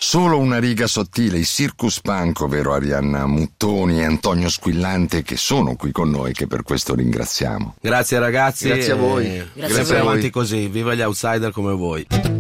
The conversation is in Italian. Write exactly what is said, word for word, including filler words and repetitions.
Solo una riga sottile, i Circus Punk, ovvero Arianna Muttoni e Antonio Squillante, che sono qui con noi, che per questo ringraziamo. Grazie ragazzi. Grazie a voi. Grazie Grazie sempre a voi. avanti così, viva gli outsider come voi.